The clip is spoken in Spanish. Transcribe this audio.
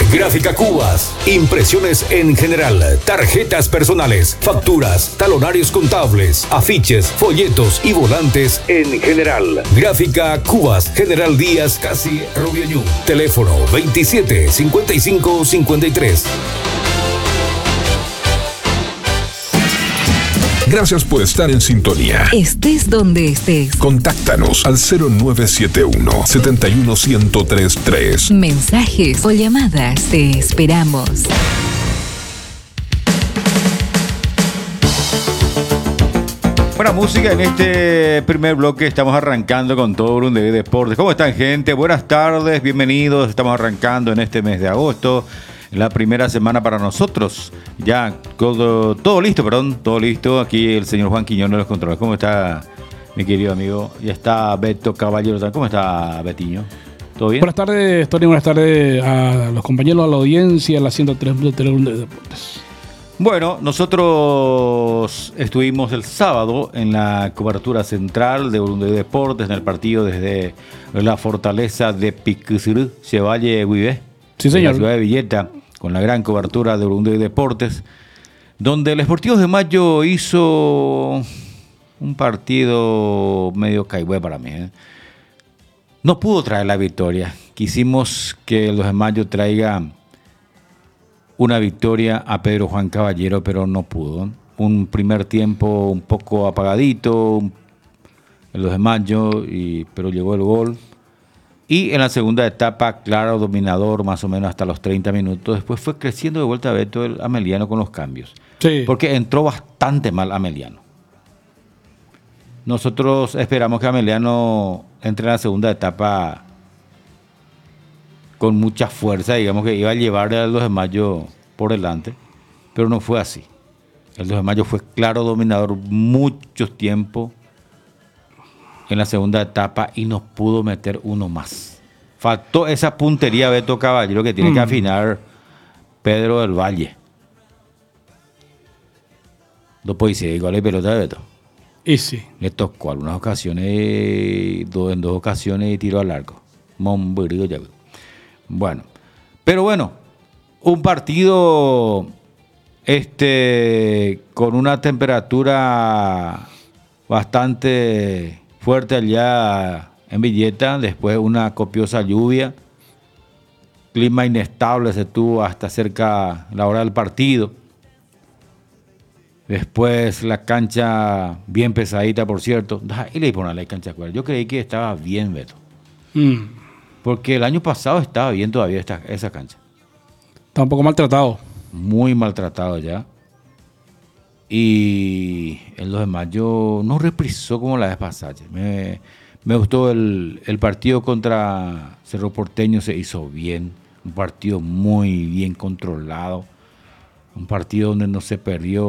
Gráfica Cubas, impresiones en general, tarjetas personales, facturas, talonarios contables, afiches, folletos y volantes en general. Gráfica Cubas, General Díaz, casi Rubiañú. Teléfono 27 55 53. Gracias por estar en sintonía. Estés donde estés. Contáctanos al 0971-71133. Mensajes o llamadas. Te esperamos. Buena música en este primer bloque. Estamos arrancando con todo Burundi Deportes. ¿Cómo están, gente? Buenas tardes, bienvenidos. Estamos arrancando en este mes de agosto. La primera semana para nosotros. Ya todo listo, todo listo. Aquí el señor Juan Quiñón de los controles. ¿Cómo está, mi querido amigo? Ya está Beto Caballero. ¿Cómo está, Betiño? ¿Todo bien? Buenas tardes, Tony. Buenas tardes a los compañeros, a la audiencia, a la 103 de Deportes. Bueno, nosotros estuvimos el sábado en la cobertura central de Burundi Deportes, en el partido desde la fortaleza de Piquisirú, Chevalle Guibé. Sí, señor. En la ciudad de Villeta, con la gran cobertura de Burundi Deportes, donde el Sportivo de Mayo hizo un partido medio caigüe para mí. No pudo traer la victoria. Quisimos que los de Mayo traigan una victoria a Pedro Juan Caballero, pero no pudo. Un primer tiempo un poco apagadito, en los de Mayo, pero llegó el gol. Y en la segunda etapa, claro, dominador, más o menos hasta los 30 minutos. Después fue creciendo de vuelta Beto el Ameliano con los cambios. Sí. Porque entró bastante mal Ameliano. Nosotros esperamos que Ameliano entre en la segunda etapa con mucha fuerza, digamos que iba a llevar a los de Mayo por delante, pero no fue así. El 2 de Mayo fue claro dominador mucho tiempo en la segunda etapa y nos pudo meter uno más. Faltó esa puntería Beto Caballero que tiene que afinar Pedro del Valle. No puede ser igual de pelota de Beto. Y sí. Le tocó algunas ocasiones, en dos ocasiones y tiró al arco. Momburio ya. Bueno, pero bueno, un partido con una temperatura bastante fuerte allá en Villeta, después una copiosa lluvia, clima inestable se tuvo hasta cerca la hora del partido. Después la cancha bien pesadita, por cierto. Y le ponen la cancha cuerda. Yo creí que estaba bien, Beto. Porque el año pasado estaba bien todavía esa cancha. Está un poco maltratado. Muy maltratado ya. Y el 2 de mayo no reprisó como la vez pasada. Me gustó el partido contra Cerro Porteño, se hizo bien. Un partido muy bien controlado. Un partido donde no se perdió